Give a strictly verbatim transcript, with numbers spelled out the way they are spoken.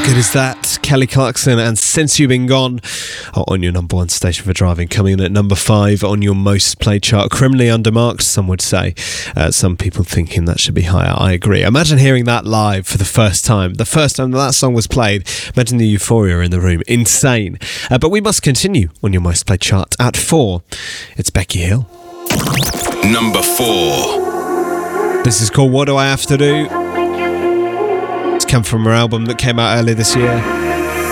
good is that? Kelly Clarkson and Since You've Been Gone are on your number one station for driving. Coming in at number five on your most played chart. Criminally undermarked, some would say. Uh, some people thinking that should be higher. I agree. Imagine hearing that live for the first time. The first time that, that song was played. Imagine the euphoria in the room. Insane. Uh, but we must continue on your most played chart. At four, it's Becky Hill. Number four. This is called What Do I Have to Do? It's come from her album that came out earlier this year.